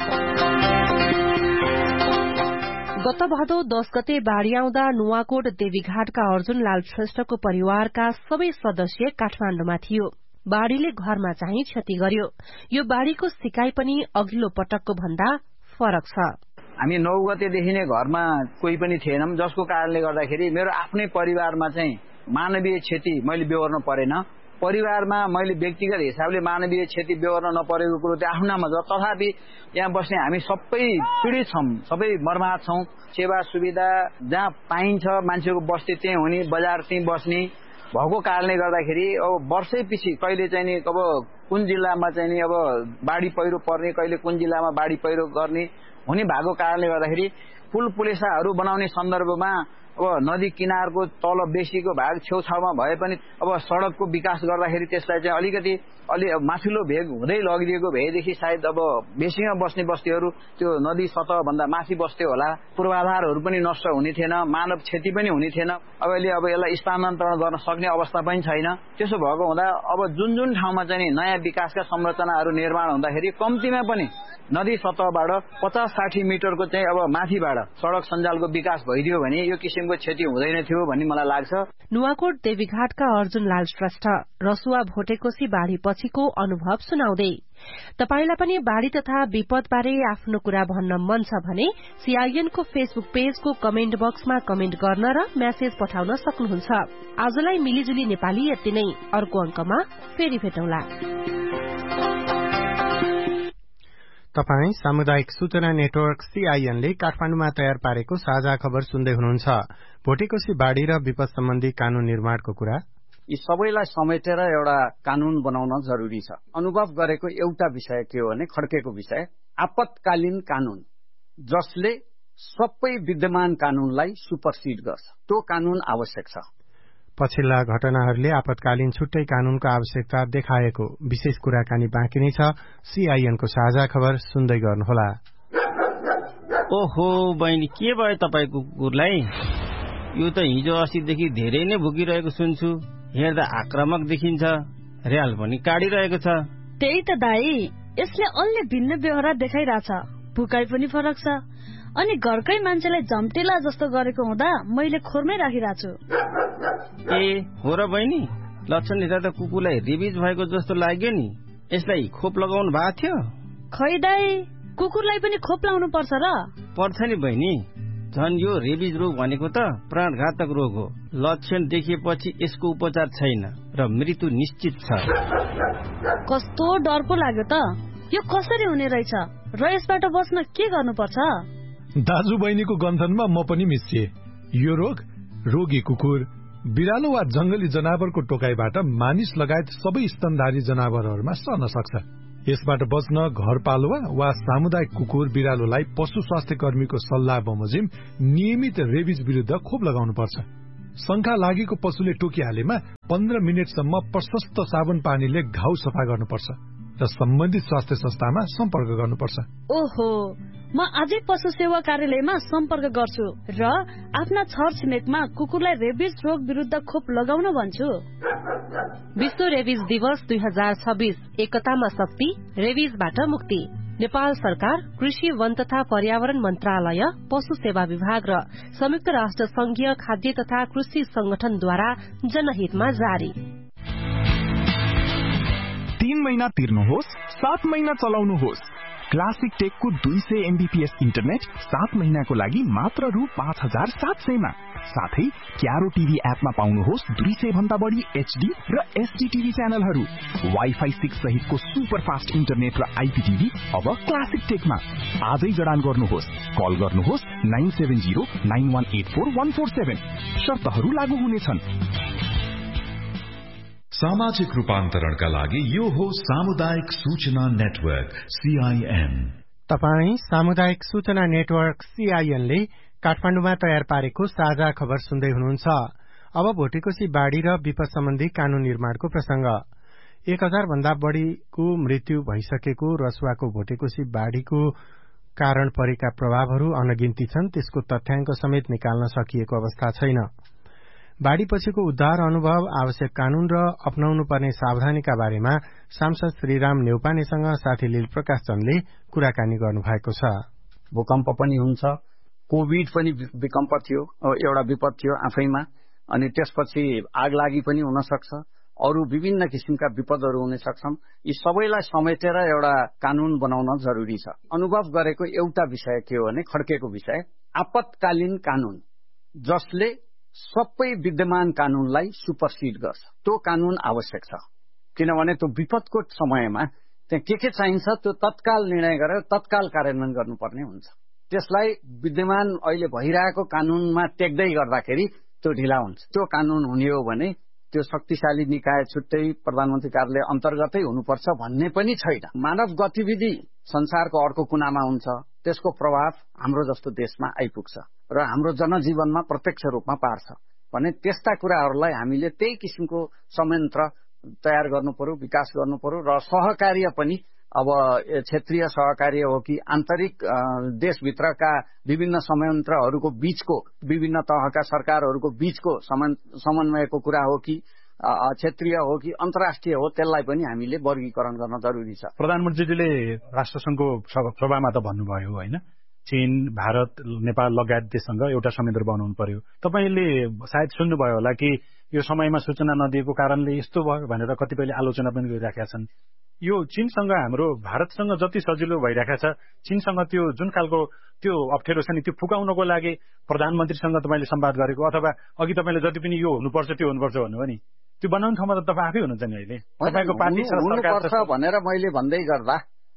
Speaker 19: गत भदौ दश गते बाढ़ी आउँदा नुवाकोट देवीघाटका अर्जुनलाल श्रेष्ठको परिवारका सबै सदस्य काठमाण्डुमा थियो। बाढ़ीले घरमा चाहिँ क्षति गर्यो। यो बाढ़ीको सिकाइ पनि अघिल्लो पटकको भन्दा फरक छ।
Speaker 21: हामी नौ गतेदेखि नै घरमा कोही पनि थिएनौं, जसको कारणले गर्दाखेरि मेरो आफ्नै परिवारमा चाहिँ मानवीय क्षति मैले बेहोर्न परेन। परिवारमा मैले व्यक्तिगत हिसाबले मानवीय क्षति बेहोर्न नपरेको कुरो चाहिँ आफ्नो नाममा छ। तथापि यहाँ बस्ने हामी सबै पीडित छौं, सबै मर्माहत छौं। सेवा सुविधा जहाँ पाइन्छ मान्छेको बस्ती त्यही हुने, बजार त्यही बस्ने भएको कारणले गर्दाखेरि अब वर्षै पछि कहिले चाहिँ नि अब कुन जिल्लामा चाहिँ नि अब बाढी पहिरो पर्ने, कहिले कुन जिल्लामा बाढी पहिरो गर्ने हुने भएको कारणले गर्दाखेरि पुल पुलेसाहरू बनाउने सन्दर्भमा अब नदी किनारको तल बेसीको भाग छेउछाउमा भए पनि अब सडकको विकास गर्दाखेरि त्यसलाई चाहिँ अलिकति अलि माथिल्लो भेग हुँदै लगिदिएको भएदेखि सायद अब बेसीमा बस्ने बस्तीहरू त्यो नदी सतहभन्दा माथि बस्थ्यो होला, पूर्वाधारहरू पनि नष्ट हुने थिएन, मानव क्षति पनि हुने थिएन। अब अहिले अब यसलाई स्थानान्तरण गर्न सक्ने अवस्था पनि छैन। त्यसो भएको हुँदा अब जुन जुन ठाउँमा चाहिँ नयाँ विकासका संरचनाहरू निर्माण हुँदाखेरि कम्तीमा पनि नदी सतहबाट पचास साठी मिटरको चाहिँ अब माथिबाट सड़क सञ्जालको विकास भइदियो भने यो किसिमको क्षति हुँदैन थियो भन्ने मलाई लाग्छ।
Speaker 19: नुवाकोट देवीघाटका अर्जुन लाल श्रेष्ठ रसुवा भोटेकोशी बाढ़ी पछिको अनुभव सुनाउँदै तपाईलाई पनि बाढ़ी तथा विपदबारे आफ्नो कुरा भन्न मन छ भने सीआईएनको फेसबुक पेजको कमेन्ट बक्समा कमेन्ट गर्न र मेसेज पठाउन सक्नुहुन्छ। आजलाई मिलिजुली नेपाली यति नै, अर्को अंकमा फेरि भेटौँला।
Speaker 6: तपाई सामुदायिक सूचना नेटवर्क सीआईएनले काठमाडौँमा तयार पारेको साझा खबर सुन्दै हुनुहुन्छ। भोटेकोशी बाढ़ी र विपद सम्बन्धी कानून निर्माणको कुरा
Speaker 2: यी सबैलाई समेटेर एउटा कानून बनाउन जरुरी छ। अनुभव गरेको एउटा विषय के हो भने खड्केको विषय आपतकालीन कानून, जसले सबै विद्यमान कानूनलाई सुपरसिड गर्छ। त्यो कानून आवश्यक छ।
Speaker 6: पछिल्ला घटनाहरूले आपतकालीन छुट्टै कानूनको आवश्यकता देखाएको विशेष कुराकानी बाँकी नै छ। सीआईएनको साझा खबर सुन्दै गर्नुहोला।
Speaker 22: ओहो बहिनी, के भयो तपाईको कुकुरलाई? यो त हिजो अस्तिदेखि धेरै नै भुकिरहेको सुन्छु। हेर्दा आक्रामक देखिन्छ, र्याल पनि काटिरहेको छ।
Speaker 23: त्यही त दाई, यसले अलि भिन्न व्यवहार देखाइरहेछ, भुकाइ पनि फरक छ। अनि घरकै मान्छेलाई झम्टेला जस्तो गरेको हुँदा मैले खोरमै राखिरहेको छु।
Speaker 22: ए हो र बहिनी, लक्षण हेर्दा त कुकुरलाई रेबिज भएको जस्तो लाग्यो नि। यसलाई खोप लगाउनु भएको थियो?
Speaker 23: खै दाई, कुकुरलाई पनि खोप लाउनु पर्छ र?
Speaker 22: पर्छ नि बहिनी, झन् यो रेबिज रोग भनेको त प्राणघातक रोग हो। लक्षण देखिएपछि यसको उपचार छैन र मृत्यु निश्चित छ।
Speaker 23: कस्तो डर पो लाग्यो त। यो कसरी हुने रहेछ र यसबाट बच्न के गर्नुपर्छ?
Speaker 9: दाजु बहिनीको गन्थनमा म पनि मिसिए। यो रोग रोगी कुकुर, बिरालो वा जंगली जनावरको टोकाइबाट मानिस लगायत सबै स्तनधारी जनावरहरूमा सर्न सक्छ। यसबाट बच्न घरपालुवा वा सामुदायिक कुकुर बिरालोलाई पशु स्वास्थ्य कर्मीको सल्लाह बमोजिम नियमित रेबिज विरुद्ध खोप लगाउनुपर्छ। शंका लागेको पशुले टोकिहालेमा पन्ध्र मिनटसम्म प्रशस्त साबुन पानीले घाउ सफा गर्नुपर्छ र सम्बन्धित स्वास्थ्य संस्थामा सम्पर्क गर्नुपर्छ।
Speaker 23: ओहो, म आजै पशु सेवा कार्यालयमा सम्पर्क गर्छु र आफ्ना छरछिमेकमा कुकुरलाई रेबिज रोग विरुद्ध खोप लगाउन भन्छु।
Speaker 19: विश्व रेबिज दिवस दुई हजार छब्बीस एकतामा शक्ति, रेबिजबाट मुक्ति। नेपाल सरकार, कृषि वन तथा पर्यावरण मन्त्रालय, पशु सेवा विभाग र संयुक्त राष्ट्र संघीय खाद्य तथा कृषि संगठनद्वारा जनहितमा जारी।
Speaker 24: तीन महिना तिर्नुहोस्, सात महिना चलाउनुहोस्। क्लासिक टेकको दुई सय एमबीपीएस इन्टरनेट सात महिनाको लागि मात्र रु पाँच हजार सात सयमा। साथै क्यारो टिभी एपमा पाउनुहोस् दुई सय भन्दा बढी एचडी र एसडी टिभी च्यानलहरू। वाइफाई सिक्स सहितको सुपर फास्ट इन्टरनेट र आइपीटिभी अब क्लासिक टेकमा। आजै जडान गर्नुहोस्। कल गर्नुहोस् nine seven zero nine one eight four one four seven. शर्तहरू लागू हुनेछन्।
Speaker 8: सामाजिक रूपान्तरणका लागि यो हो सामुदायिक सूचना नेटवर्क सीआईएन।
Speaker 6: तपाई सामुदायिक सूचना नेटवर्क सीआईएनले काठमाडौँमा तयार पारेको साझा खबर सुन्दै हुनुहुन्छ। अब भोटेकोशी बाढ़ी र विपद सम्बन्धी कानून निर्माणको प्रसंग। एक हजार भन्दा बढ़ीको मृत्यु भइसकेको रसुवाको भोटेकोशी बाढ़ीको कारण परेका प्रभावहरू अनगिन्ती छन्। त्यसको तथ्याङ्क समेत निकाल्न सकिएको अवस्था छैन। बाढ़ी पछिको उद्धार अनुभव, आवश्यक कानून र अपनाउनु पर्ने सावधानीका बारेमा सांसद श्रीराम नेउपानेसँग साथी लील प्रकाश चन्दले कुराकानी गर्नुभएको छ।
Speaker 2: भूकम्प पनि हुन्छ, कोभिड पनि विकम्प थियो, एउटा विपद थियो आफैमा, अनि त्यसपछि आगलागी पनि हुन सक्छ, अरू विभिन्न किसिमका विपदहरू हुन सक्छन्। यी सबैलाई समेटेर एउटा कानून बनाउन जरुरी छ। अनुभव गरेको एउटा विषय के हो भने खड्केको विषय आपतकालीन कानून, जसले सबै विद्यमान कानूनलाई सुपरसिड गर्छ। त्यो कानून आवश्यक छ, किनभने त्यो विपदको समयमा त्यहाँ के के चाहिन्छ त्यो तत्काल निर्णय गरेर तत्काल कार्यान्वयन गर्नुपर्ने हुन्छ। त्यसलाई विद्यमान अहिले भइरहेको कानूनमा टेक्दै गर्दाखेरि त्यो ढिला हुन्छ। त्यो कानून हुने हो भने त्यो शक्तिशाली निकाय छुट्टै प्रधानमन्त्री कार्यालय अन्तर्गतै हुनुपर्छ भन्ने पनि छैन। मानव गतिविधि संसारको अर्को कुनामा हुन्छ, त्यसको प्रभाव हाम्रो जस्तो देशमा आइपुग्छ र हाम्रो जनजीवनमा प्रत्यक्ष रूपमा पार्छ भने त्यस्ता कुराहरूलाई हामीले त्यही किसिमको संयन्त्र तयार गर्नु पर्यो, विकास गर्नु पर्यो र सहकार्य पनि अब क्षेत्रीय सहकार्य हो कि आन्तरिक देशभित्रका विभिन्न संयन्त्रहरूको बीचको विभिन्न तहका सरकारहरूको बीचको समन्वयको कुरा हो कि क्षेत्रीय हो कि अन्तर्राष्ट्रिय हो, त्यसलाई पनि हामीले वर्गीकरण गर्न जरुरी छ।
Speaker 3: प्रधानमन्त्रीजीले राष्ट्रसङ्घको सभामा त भन्नुभयो होइन, चीन, भारत, नेपाल लगायत देशसँग एउटा संयन्त्र बनाउनु पर्यो। तपाईले सायद सुन्नुभयो होला कि यो समयमा सूचना नदिएको कारणले यस्तो भयो भनेर कतिपयले आलोचना पनि गरिराखेका छन्। यो चीनसँग हाम्रो भारतसँग जति सजिलो भइरहेको छ, चीनसँग त्यो जुन खालको त्यो अप्ठ्यारो छ नि त्यो फुकाउनको लागि प्रधानमन्त्रीसँग तपाईले संवाद गरेको अथवा अघि तपाईले जति पनि यो हुनुपर्छ त्यो हुनुपर्छ भन्नुभयो नि, त्यो बनाउने ठाउँमा त तपाईँ आफै हुनुहुन्छ नि अहिले। तपाईँको पार्टी
Speaker 2: हुनुपर्छ भनेर मैले भन्दै गर्दा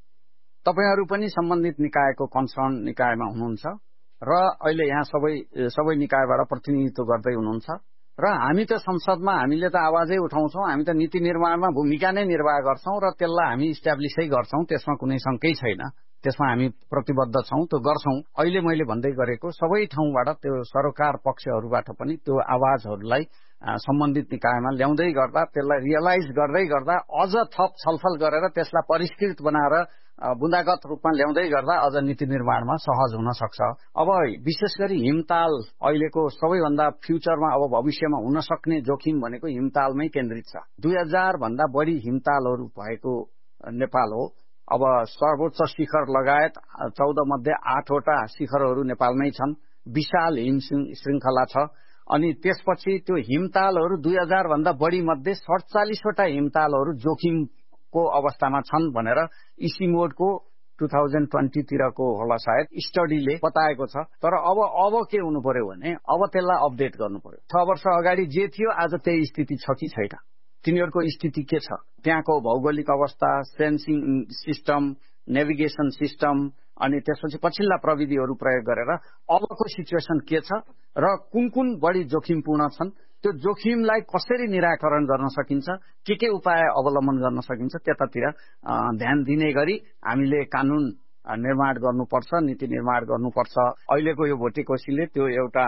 Speaker 2: तपाईहरू पनि सम्बन्धित निकायको कन्सर्न निकायमा हुनुहुन्छ र अहिले यहाँ सबै सबै निकायबाट प्रतिनिधित्व गर्दै हुनुहुन्छ र हामी त संसदमा हामीले त आवाजै उठाउँछौँ, हामी त नीति निर्माणमा भूमिका नै निर्वाह गर्छौं र त्यसलाई हामी इस्टाब्लिसै गर्छौं, त्यसमा कुनै शंकै छैन, त्यसमा हामी प्रतिबद्ध छौं, त्यो गर्छौं। अहिले मैले भन्दै गरेको सबै ठाउँबाट त्यो सरकार पक्षहरूबाट पनि त्यो आवाजहरूलाई सम्बन्धित निकायमा ल्याउँदै गर्दा त्यसलाई रियलाइज गर्दै गर्दा अझ थप छलफल गरेर त्यसलाई परिष्कृत बनाएर बुँदागत रूपमा ल्याउँदै गर्दा अझ नीति निर्माणमा सहज हुन सक्छ। अब विशेष गरी हिमताल अहिलेको सबैभन्दा फ्युचरमा अब भविष्यमा हुन सक्ने जोखिम भनेको हिमतालमै केन्द्रित छ। दुई हजार भन्दा बढी हिमतालहरू भएको नेपाल हो। अब सर्वोच्च शिखर लगायत चौध मध्ये आठवटा शिखरहरू नेपालमै छन्, विशाल हिम श्रृंखला छ। अनि त्यसपछि त्यो हिमतालहरू दुई हजार भन्दा बढी मध्ये सडचालिसवटा हिमतालहरू जोखिमको अवस्थामा छन् भनेर इसिमोडको टू थाउजन्ड ट्वेन्टी तिरको होला सायद स्टडीले बताएको छ। तर अब अब के हुनु पर्यो भने अब त्यसलाई अपडेट गर्नु पर्यो। छ वर्ष अगाडि जे थियो आज त्यही स्थिति छ कि छैन, तिनीहरूको स्थिति के छ, त्यहाँको भौगोलिक अवस्था, सेन्सिङ सिस्टम, नेभिगेसन सिस्टम अनि त्यसपछि पछिल्ला प्रविधिहरू प्रयोग गरेर अबको सिचुएसन के छ र कुन कुन बढी जोखिमपूर्ण छन्, त्यो जोखिमलाई कसरी निराकरण गर्न सकिन्छ, के के उपाय अवलम्बन गर्न सकिन्छ, त्यतातिर ध्यान दिने गरी हामीले कानून निर्माण गर्नुपर्छ, नीति निर्माण गर्नुपर्छ। अहिलेको यो भोटेकोसीले त्यो एउटा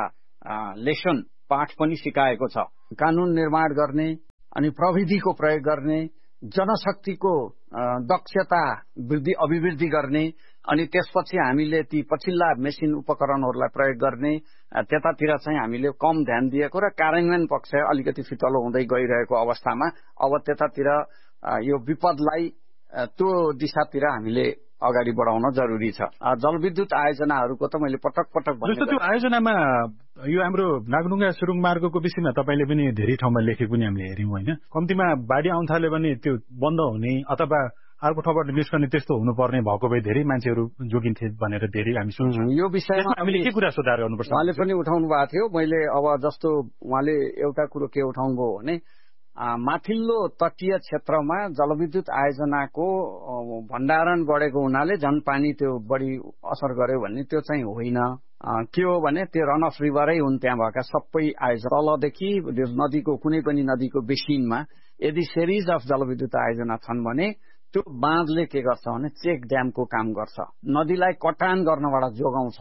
Speaker 2: लेसन पाठ पनि सिकाएको छ। कानून निर्माण गर्ने अनि प्रविधिको प्रयोग गर्ने, जनशक्तिको दक्षता वृद्धि अभिवृद्धि गर्ने अनि त्यसपछि हामीले ती पछिल्ला मेसिन उपकरणहरूलाई प्रयोग गर्ने, त्यतातिर चाहिँ हामीले कम ध्यान दिएको र कार्यान्वयन पक्ष अलिकति फितलो हुँदै गइरहेको अवस्थामा अब त्यतातिर यो विपदलाई त्यो दिशातिर हामीले अगाडि बढाउन जरुरी छ। जलविद्युत आयोजनाहरूको त मैले पटक पटक
Speaker 3: जस्तो त्यो आयोजनामा यो हाम्रो नागढुङ्गा सुरुङ मार्गको विषयमा तपाईले पनि धेरै ठाउँमा लेखेको पनि हामीले हेर्यौं होइन, कम्तीमा बाढी आउन थाल्यो भने त्यो बन्द हुने अथवा अर्को ठाउँबाट निस्कने त्यस्तो हुनुपर्ने भएको भए धेरै मान्छेहरू जोगिन्थे भनेर धेरै हामी सुन्छौँ।
Speaker 2: यो विषयमा
Speaker 3: हामीले के कुरा सुधार गर्नुपर्छ
Speaker 2: उहाँले पनि उठाउनु भएको थियो। मैले अब जस्तो उहाँले एउटा कुरो के उठाउनु भयो भने माथिल्लो तटीय क्षेत्रमा जलविद्युत आयोजनाको भण्डारण बढेको हुनाले झन पानी त्यो बढी असर गर्यो भन्ने त्यो चाहिँ होइन। के हो भने त्यो रन अफ रिभरै हुन्, त्यहाँ भएका सबै आयोजना तलदेखि नदीको कुनै पनि नदीको बेसिनमा यदि सिरिज अफ जलविद्युत आयोजना छन् भने त्यो बाँधले के गर्छ भने चेक ड्यामको काम गर्छ, नदीलाई कटान गर्नबाट जोगाउँछ।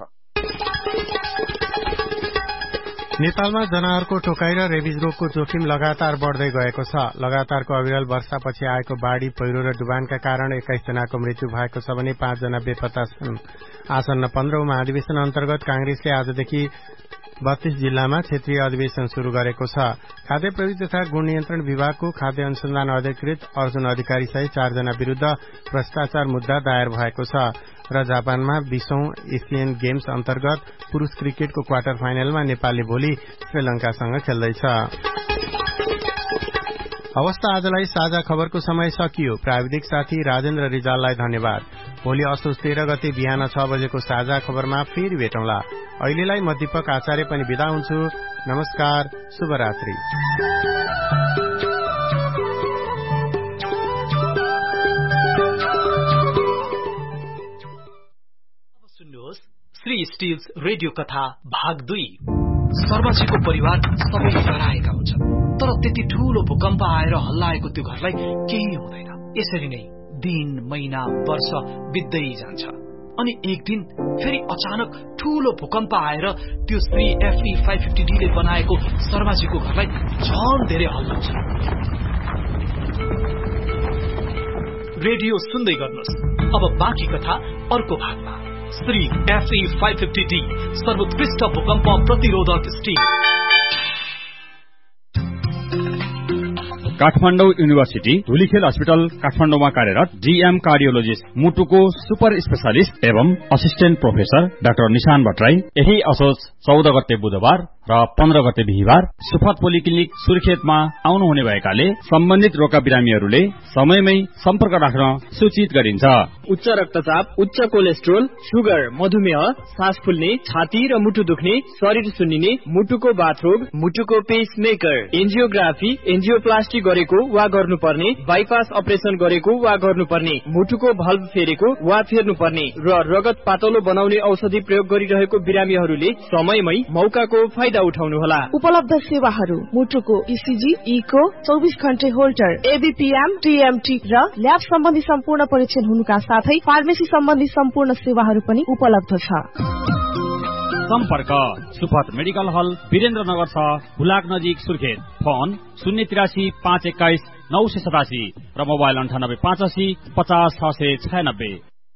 Speaker 6: नेपालमा जनावरको टोकाई र रेबिज रोगको जोखिम लगातार बढ्दै गएको छ। लगातारको अविरल वर्षापछि आएको बाढ़ी, पहिरो र डुबानका कारण एक्काइस जनाको मृत्यु भएको छ भने पाँच जना बेपत्ता छन्। आसन्न पन्ध्रौं महाधिवेशन अन्तर्गत कांग्रेसले आजदेखि बत्तीस जिल्लामा क्षेत्रीय अधिवेशन शुरू गरेको छ। खाद्य प्रविधि तथा गुण नियन्त्रण विभागको खाद्य अनुसन्धान अधिकृत अर्जुन अधिकारी सहित चारजना विरूद्ध भ्रष्टाचार मुद्दा दायर भएको छ र जापानमा बीसौं एसियन गेम्स अन्तर्गत पुरूष क्रिकेटको क्वार्टर फाइनलमा नेपालले भोलि श्रीलंकासँग खेल्दैछ। अवस्था आजलाई साझा खबरको समय सकियो। प्राविधिक साथी राजेन्द्र रिजाललाई धन्यवाद। भोलि असोज तेह्र गते बिहान छ बजेको साझा खबरमा फेरि भेटौँला। अहिलेलाई म दीपक आचार्य पनि बिदा हुन्छु। नमस्कार, शुभरात्रि।
Speaker 18: सुन्नुहोस् श्री स्टिल्स रेडियो कथा भाग दुई।
Speaker 1: शर्माजीको परिवार सबै डराएका हुन्छन्, तर त्यति ठूलो भूकम्प आएर हल्लाएको त्यो घरलाई केही हुँदैन। यसरी नै दिन, महिना, वर्ष बित्दै जान्छ अनि एक दिन फेरि अचानक ठूलो भूकम्प आएर त्यो Shri FE five fifty D ले बनाएको शर्माजीको घरलाई झन धेरै हल्लाउँछ। रेडियो सुन्दै गर्नुहोस्। अब बाँकी कथा अर्को भागमा। Shri FE five fifty D सर्वोत्कृष्ट भूकम्प प्रतिरोधक स्टिल।
Speaker 4: काठमाडौँ युनिभर्सिटी धुलीखेल अस्पताल काठमाडौँमा कार्यरत डीएम कार्डियोलोजिस्ट मुटुको सुपर स्पेशलिस्ट एवं असिस्टेन्ट प्रोफेसर डाक्टर निशान भट्टराई यही असोज चौध गते बुधबार र पन्ध्र गते बिहिबार सुफात पोलिक्लिनिक सुर्खेतमा आउनुहुने भएकाले सम्बन्धित रोगका बिरामीहरूले समयमै सम्पर्क राख्न सूचित गरिन्छ।
Speaker 10: उच्च रक्तचाप, उच्च कोलेस्ट्रोल, सुगर, मधुमेह, सास फुल्ने, छाती र मुटु दुख्ने, शरीर सुन्निने, मुटुको बाथरोग, मुटुको पेसमेकर, एन्जियोग्राफी, एन्जियोप्लास्टी गरेको वा गर्नुपर्ने, बाइपास अपरेसन गरेको वा गर्नुपर्ने, मुटुको भल्भ फेरेको वा फेर्नुपर्ने र रगत पातलो बनाउने औषधि प्रयोग गरिरहेको बिरामीहरूले समयमै मौकाको फाइदा उठाउनुहोला।
Speaker 11: उपलब्ध सेवाहरू मुटुको इसिजी, इको, चौबिस घण्टे होल्टर, एबीपीएम, टीएमटी र ल्याब सम्बन्धी सम्पूर्ण परीक्षण हुनुका साथै फार्मेसी सम्बन्धी सम्पूर्ण सेवाहरू पनि उपलब्ध छ।
Speaker 4: सम्पर्क सुफात मेडिकल हल, वीरेन्द्रनगर छ, हुलाक नजिक, सुर्खेत। फोन शून्य तिरासी पाँच एक्काइस नौ सय सतासी र मोबाइल अन्ठानब्बे पाँच असी पचास छ सय छयानब्बे।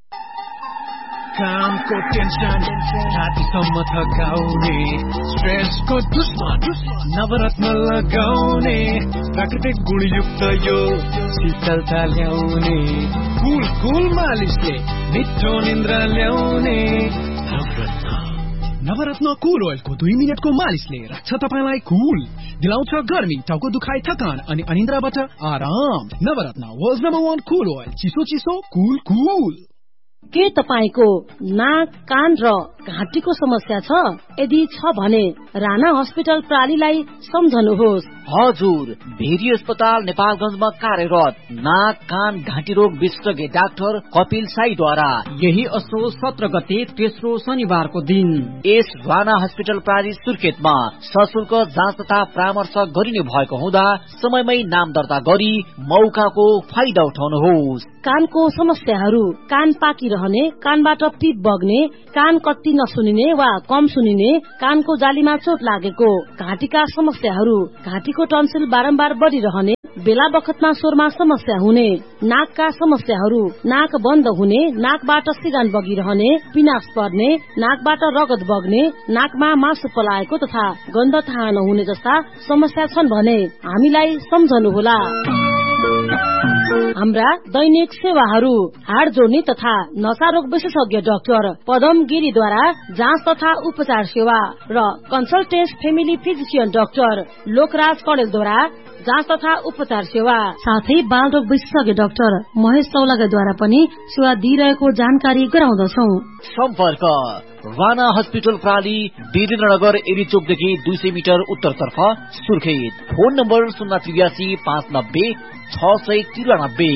Speaker 25: कामको टेन्सन छातीसम्म थकाउने, स्ट्रेसको दुश्मन नवरत्न लगाउने, प्राकृतिक गुणयुक्त यो शीतलता ल्याउने, कुल कुल मालिसले मिठो निन्द्रा ल्याउने। नवरत्न कुल ओइलको दुई मिनटको मालिसले राख्छ तपाईलाई कुल, दिलाउँछ गर्मी, टाउको दुखाइ, थकान अनि अनिन्द्राबाट आराम। नवरत्न वर्ल्ड नम्बर वान कुल ओइल, चिसो चिसो कुल कुल।
Speaker 19: के तपाईको नाक, कान र घाँटीको समस्या छ? यदि छ भने राणा हस्पिटल प्रालीलाई सम्झनुहोस्।
Speaker 26: हजुर, भेरी अस्पताल नेपालगञ्जमा कार्यरत नाक, कान, घाँटी रोग विशेषज्ञ डाक्टर कपिल साईद्वारा
Speaker 27: यही असोज सत्र गते तेस्रो शनिबारको दिन
Speaker 26: यस राणा हस्पिटल प्राली सुर्खेतमा सशुल्क जाँच तथा परामर्श गरिने भएको हुँदा समयमै नाम दर्ता गरी मौकाको फाइदा उठाउनुहोस्।
Speaker 19: कानको समस्याहरू, कान पाकिरहने, कानबाट पिप बग्ने, कान कति नसुनिने वा कम सुनिने, कानको जालीमा चोट लागेको, घाँटीका समस्याहरू, घाँटीको टन्सिल बारम्बार बढिरहने, बेला बखतमा स्वरमा समस्या हुने, नाकका समस्याहरू, नाक बन्द हुने, नाकबाट सिगान बगिरहने, पिनास पर्ने, नाकबाट रगत बग्ने, नाकमा मासु पलाएको तथा गन्ध थाहा नहुने जस्ता समस्या छन् भने हामीलाई सम्झनुहोला। हाम्रा दैनिक सेवाहरू हाड जोड्ने तथा नसारोग विशेषज्ञ डाक्टर पदम गिरीद्वारा जाँच तथा उपचार सेवा र कन्सल्टेन्स फेमिली फिजिसियन डाक्टर लोकराज कडेलद्वारा जाँच तथा उपचार सेवा, साथै बालरोग विशेषज्ञ डाक्टर महेश चौलागाद्वारा पनि सेवा दिइरहेको जानकारी गराउँदछौ।
Speaker 26: सम्पर्क राणा हस्पिटल प्राली, वीरेन्द्रनगर एरीचोकदेखि दुई सय मिटर उत्तरतर्फ सुर्खेत। फोन नम्बर शून्य त्रियासी पाँच नब्बे छ सय त्रियानब्बे।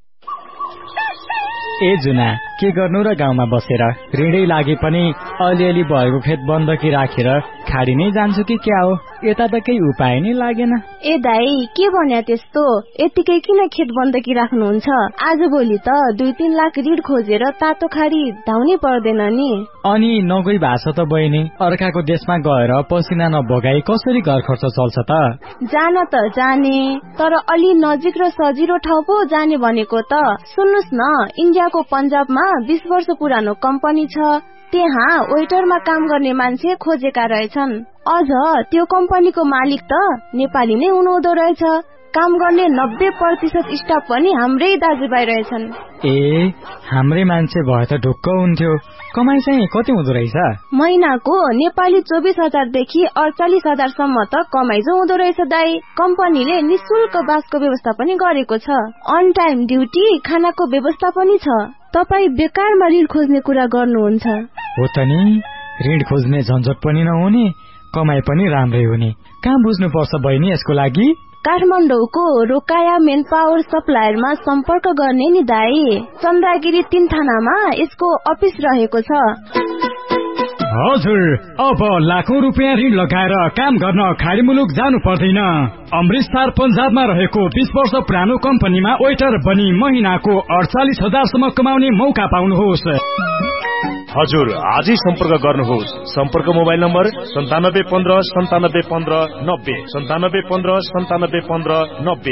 Speaker 28: ए जुना, के गर्नु र गाउँमा बसेर ऋणै लागे पनि अलिअलि भएको खेत बन्दकी राखेर खाडी नै जान्छु कि क्या हो? यता त केही उपाय नै लागेन।
Speaker 16: ए दाई, के भन्या त्यस्तो? यतिकै किन खेत बन्दकी राख्नुहुन्छ? आज भोलि त दुई तीन लाख ऋण खोजेर तातो खाडी धाउनै पर्दैन नि।
Speaker 28: अनि नगई भाष त बहिनी, अर्काको देशमा गएर पसिना नबगाई कसरी घर खर्च चल्छ त?
Speaker 16: जान त जाने, तर अलि नजिक र सजिलो ठाउँ पो जाने भनेको त। सुन्नुस् न, इन्डियाको पन्जाबमा बीस वर्ष पुरानो कम्पनी छ, त्यहाँ वेटरमा काम गर्ने मान्छे खोजेका रहेछन्। अझ त्यो कम्पनीको मालिक त नेपाली नै हुनुहुँदो रहेछ। काम गर्ने नब्बे प्रतिशत स्टाफ पनि हाम्रै दाजुभाइ रहेछन्।
Speaker 28: ए, हाम्रै मान्छे भए त ढुक्क हुन्थ्यो। कमाई चाहिँ कति हुँदो रहेछ?
Speaker 16: महिनाको नेपाली चौबिस हजारदेखि अडचालिस हजारसम्म त कमाई जो हुँदो रहेछ दाई। कम्पनीले निशुल्क बासको व्यवस्था पनि गरेको छ। अन टाइम ड्युटी, खानाको व्यवस्था पनि छ। तपाईँ बेकारमा ऋण खोज्ने कुरा गर्नुहुन्छ?
Speaker 28: हो त नि, ऋण खोज्ने झन्झट पनि नहुने, कमाई पनि राम्रै हुने। कहाँ बुझ्नुपर्छ बहिनी यसको लागि?
Speaker 16: काठमाडौँको रोकाया मेन पावर सप्लायरमा सम्पर्क गर्ने नि दाई। चन्द्रगिरी तीन थानामा यसको अफिस रहेको छ।
Speaker 28: हजुर, अब लाखौं रुपियाँ ऋण लगाएर काम गर्न खाडी मुलुक जानु पर्दैन। अमृतसर पन्जाबमा रहेको बीस वर्ष पुरानो कम्पनीमा वेटर बनी महिनाको अडचालिस हजारसम्म कमाउने मौका पाउनुहोस्।
Speaker 5: हजुर, आजै सम्पर्क गर्नुहोस्। सम्पर्क मोबाइल नम्बर सन्तानब्बे पन्ध्र सन्तानब्बे पन्ध्र नब्बे सन्तानब्बे पन्ध्र सन्तानब्बे पन्ध्र नब्बे।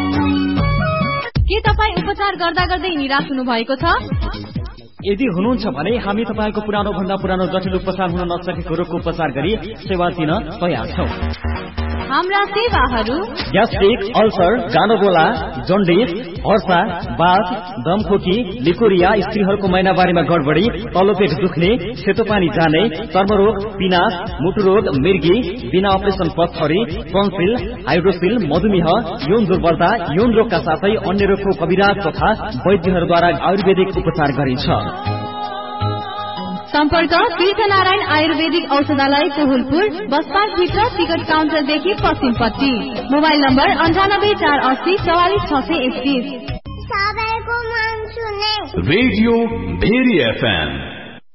Speaker 7: के तपाईँ उपचार गर्दा गर्दै निराश हुनु भएको छ?
Speaker 27: यदि हुनुहुन्छ भने हामी तपाईँको पुरानो भन्दा पुरानो जटिल उपचार हुन नसकेको रोगको उपचार गरी सेवा दिन तयार छौं।
Speaker 7: हाम्रा सेवाहरू
Speaker 27: ग्यास्ट्रिक, अल्सर, गानोगोला, जन्डिस, हर्सा, बाथ, दमखोकी, लिकोरिया, स्त्रीहरूको महिनावारीमा गडबडी, तलोपेट दुख्ने, सेतो पानी जाने, चर्मरोग, पिनास, मुटुरोग, मिर्गी, बिना अपरेसन पत्थरी, टन्सिल, हाइड्रोसिल, मधुमेह, यौन दुर्बलता, यौन रोगका साथै अन्य रोगको कविराज तथा वैद्यहरूद्वारा आयुर्वेदिक उपचार गरिन्छ।
Speaker 7: सम्पर्क तीर्थनारायण आयुर्वेदिक औषधालय कोहुलपुर, बस पार्क भित्र टिकट काउन्टरदेखि पश्चिमपट्टि। मोबाइल नम्बर अन्ठानब्बे चार अस्सी चौवालिस छ सय एकतीस।
Speaker 8: Radio very FM